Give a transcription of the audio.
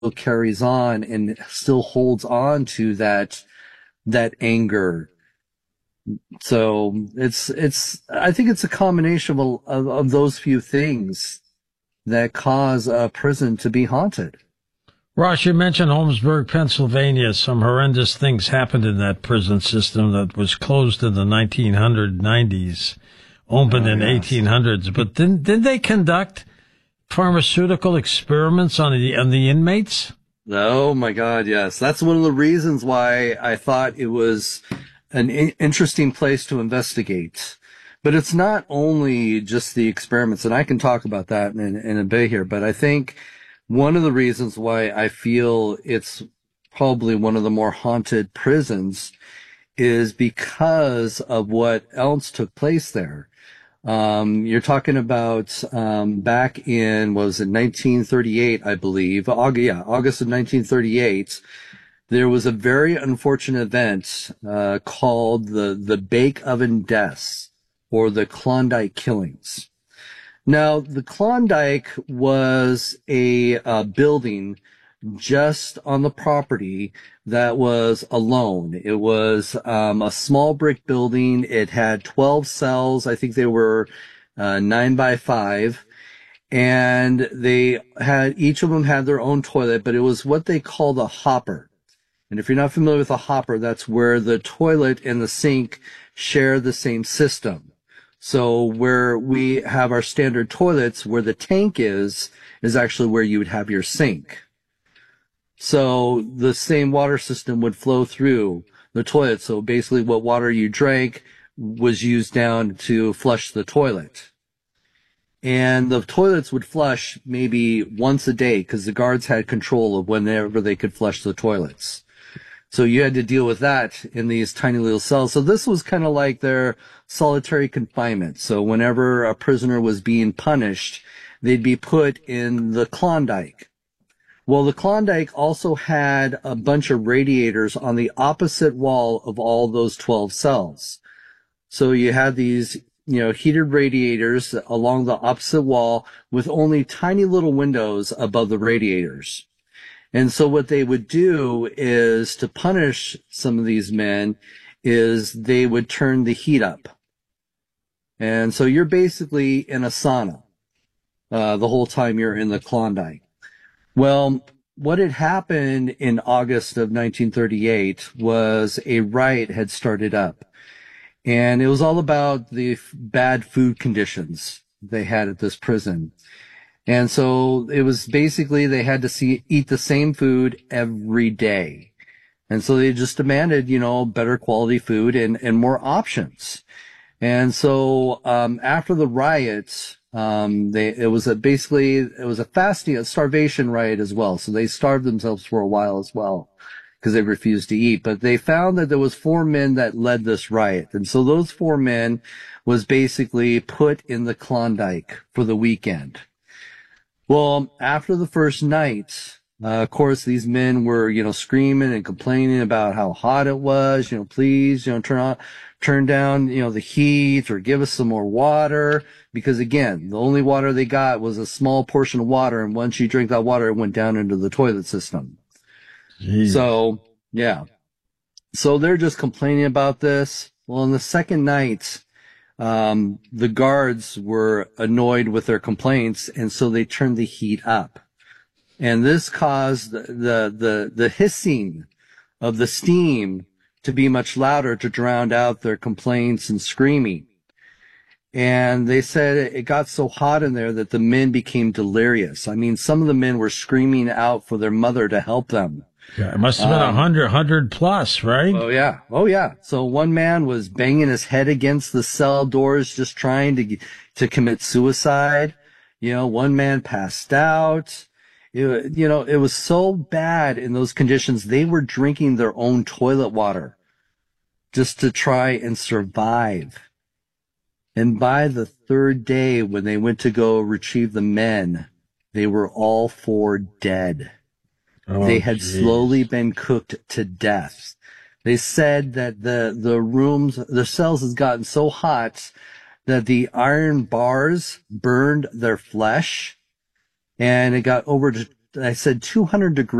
carries on and still holds on to that anger. So I think it's a combination of those few things that cause a prison to be haunted. Ross, you mentioned Holmesburg, Pennsylvania. Some horrendous things happened in that prison system that was closed in the 1990s, opened in 1800s. But didn't they conduct pharmaceutical experiments on the inmates? Oh my God, yes. That's one of the reasons why I thought it was an interesting place to investigate. But it's not only just the experiments, and I can talk about that in a bit here, but I think one of the reasons why I feel it's probably one of the more haunted prisons is because of what else took place there. You're talking about back in, what was it, 1938, I believe. August of 1938. There was a very unfortunate event called the Bake Oven Deaths, or the Klondike Killings. Now, the Klondike was a building just on the property that was alone. It was a small brick building. It had 12 cells. I think they were 9 by 5. And each of them had their own toilet, but it was what they called a hopper. And if you're not familiar with a hopper, that's where the toilet and the sink share the same system. So where we have our standard toilets, where the tank is actually where you would have your sink. So the same water system would flow through the toilet. So basically what water you drank was used down to flush the toilet. And the toilets would flush maybe once a day because the guards had control of whenever they could flush the toilets. So you had to deal with that in these tiny little cells. So this was kind of like their solitary confinement. So whenever a prisoner was being punished, they'd be put in the Klondike. Well, the Klondike also had a bunch of radiators on the opposite wall of all those 12 cells. So you had these, heated radiators along the opposite wall with only tiny little windows above the radiators. And so what they would do is, to punish some of these men, is they would turn the heat up. And so you're basically in a sauna the whole time you're in the Klondike. Well, what had happened in August of 1938 was a riot had started up. And it was all about the bad food conditions they had at this prison. And so it was basically they had to eat the same food every day. And so they just demanded, better quality food and more options. And so after the riots, it was a starvation riot as well. So they starved themselves for a while as well because they refused to eat. But they found that there was 4 men that led this riot. And so those 4 men was basically put in the Klondike for the weekend. Well, after the first night, of course, these men were, screaming and complaining about how hot it was, please, turn down, the heat, or give us some more water. Because again, the only water they got was a small portion of water. And once you drink that water, it went down into the toilet system. Jeez. So, yeah. So they're just complaining about this. Well, on the second night, the guards were annoyed with their complaints, and so they turned the heat up. And this caused the hissing of the steam to be much louder to drown out their complaints and screaming. And they said it got so hot in there that the men became delirious. I mean, some of the men were screaming out for their mother to help them. Yeah, it must have been 100 plus, right? Oh, yeah. So one man was banging his head against the cell doors, just trying to commit suicide. One man passed out. It was so bad in those conditions. They were drinking their own toilet water just to try and survive. And by the 3rd day, when they went to go retrieve the men, they were all 4 dead. Oh, they had slowly been cooked to death. They said that the cells had gotten so hot that the iron bars burned their flesh, and it got over to I said 200 degrees